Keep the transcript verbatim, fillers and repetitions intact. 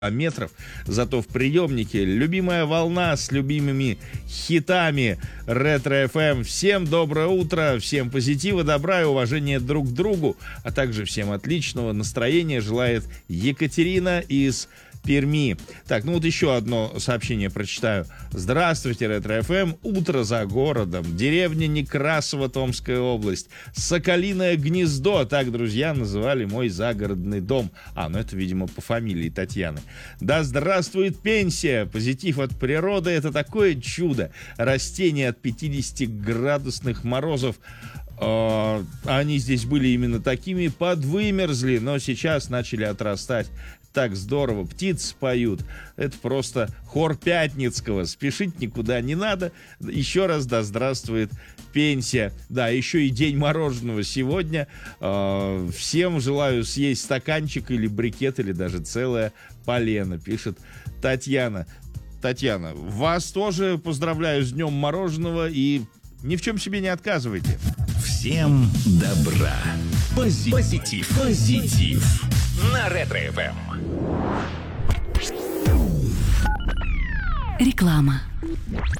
метров, зато в приемнике любимая волна с любимыми хитами Ретро-эф эм. Всем доброе утро, всем позитива, добра и уважения друг к другу, а также всем отличного настроения желает Екатерина из Перми. Так, ну вот еще одно сообщение прочитаю. Здравствуйте, Ретро-эф эм. Утро за городом. Деревня Некрасово, Томская область. Соколиное гнездо. Так друзья называли мой загородный дом. А, ну это, видимо, по фамилии Татьяны. Да здравствует пенсия. Позитив от природы — это такое чудо. Растения от пятидесятиградусных морозов. Они здесь были именно такими, подвымерзли, но сейчас начали отрастать. Так здорово, птицы поют. Это просто хор Пятницкого. Спешить никуда не надо. Еще раз да здравствует пенсия. Да, еще и день мороженого сегодня. Всем желаю съесть стаканчик или брикет, или даже целое полено, пишет Татьяна. Татьяна, вас тоже поздравляю с днем мороженого и ни в чем себе не отказывайте. Всем добра. Позитив. Позитив. Позитив. На Ретро-эф эм. Реклама.